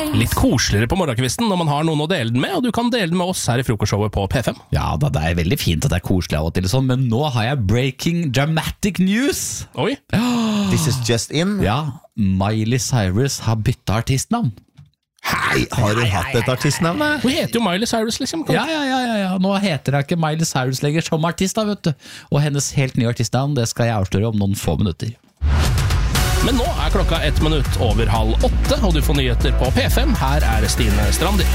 Litt koseligere på morgenkvisten når man har noen å dele den med, og du kan dele den med oss her i frokostshowet på P5. Ja da, det veldig fint at det koselig av og til sånn, men nå har jeg breaking dramatic news. Oi. This is just in. Ja, Miley Cyrus har byttet artistnavn. Hei, har du hatt et artistnavn? Hun heter jo Miley Cyrus, liksom. Ja. Nå heter jeg ikke Miley Cyrus lenger som artist, da, vet du. Og hennes helt nye artistnavn, det skal jeg avsløre om noen få minutter. Men nå klokka 1 minutt over 7:30, og du får nyheter på P5. Her Stine Strandi.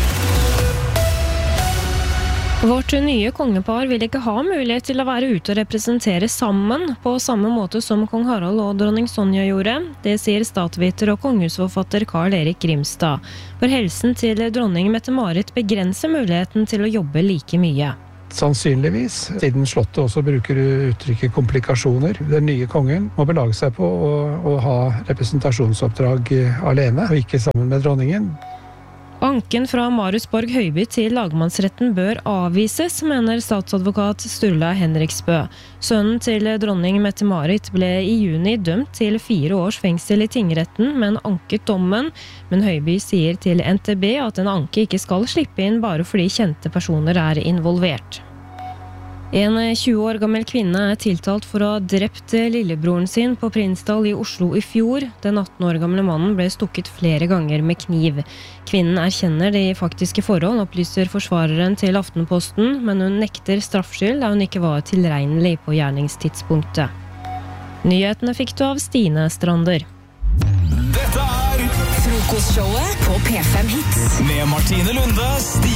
Vårt nye kongepar vil ikke ha mulighet til å være ute og representere sammen på samme måte som kong Harald og dronning Sonja gjorde. Det sier statsviter og kongehusforfatter Karl Erik Grimstad. For helsen til dronning Mette-Marit begrenser muligheten til å jobbe like mye. Sannsynligvis, siden slottet også bruker uttrykket komplikasjoner. Den nye kongen må belage seg på å ha representasjonsoppdrag alene, og ikke sammen med dronningen. Anken fra Marius Borg Høiby til lagmannsretten bør avvises, mener statsadvokat Sturla Henriksbø. Sønnen til dronning Mette-Marit ble i juni dømt til 4 års fengsel i tingretten, men anket dommen. Men Høiby sier til NTB at en anke ikke skal slippe inn bare fordi kjente personer involvert. En 20 år gammel kvinne tiltalt for å ha drept lillebroren sin på Prinsdal i Oslo i fjor. Den 18 år gamle mannen ble stukket flere ganger med kniv. Kvinnen erkjenner de faktiske forhold, opplyser forsvareren til Aftenposten, men hun nekter straffskyld da hun ikke var tilregnelig på gjerningstidspunktet. Nyhetene fikk du av Stine Strander. Dette Frokostshowet på P5 Hits med Martine Lunde,